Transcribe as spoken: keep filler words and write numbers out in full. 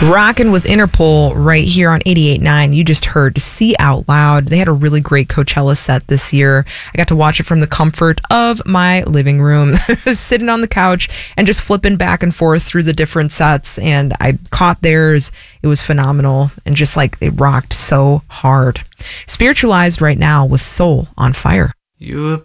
Rocking with Interpol right here on eighty-eight point nine. You just heard See Out Loud. They had a really great Coachella set this year. I got to watch it from the comfort of my living room, sitting on the couch and just flipping back and forth through the different sets. And I caught theirs. It was phenomenal. And just like they rocked so hard. Spiritualized right now with Soul on Fire. You